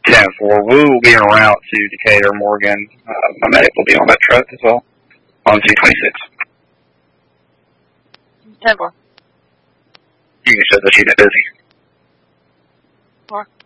10-4. We will be en route to Decatur, Morgan. My medic will be on that truck as well, on C-26. 10-4. You can show that you get busy. 4.